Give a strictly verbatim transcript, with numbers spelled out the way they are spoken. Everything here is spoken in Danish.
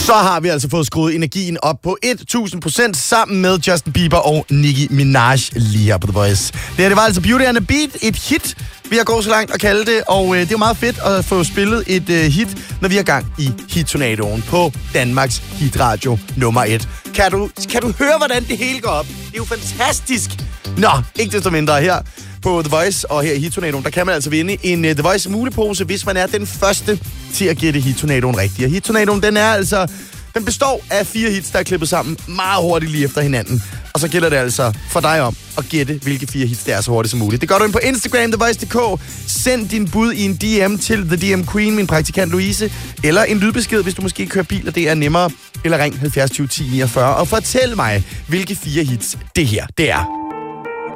Så har vi altså fået skruet energien op på tusind procent sammen med Justin Bieber og Nicki Minaj lige her på The Voice. Det her, det var altså Beauty and the Beat, et hit, vi har gået så langt at kalde det, og øh, det er jo meget fedt at få spillet et øh, hit, når vi er gang i Hit-tornadoen på Danmarks hitradio nummer et. Kan du, kan du høre, hvordan det hele går op? Det er jo fantastisk! Nå, ikke desto mindre her på The Voice, og her i Hit-tornadoen, der kan man altså vinde en uh, The Voice mulepose, hvis man er den første til at gætte Hit-tornadoen rigtigt. Og Hit-tornadoen, den er altså, den består af fire hits, der er klippet sammen meget hurtigt lige efter hinanden. Og så gælder det altså for dig om at gætte, hvilke fire hits det er så hurtigt som muligt. Det gør du ind på Instagram, The Voice punktum d k. Send din bud i en D M til The D M Queen, min praktikant Louise. Eller en lydbesked, hvis du måske kører bil, og det er nemmere. Eller ring halvfjerds tyve ti niogfyrre og fortæl mig, hvilke fire hits det her det er.